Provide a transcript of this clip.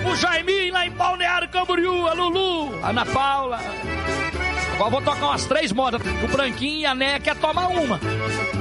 primo Jaiminho lá em Balneário Camboriú, a Lulu, a Ana Paula. Agora vou tocar umas 3 modas. O Branquinho e a Néia quer tomar uma.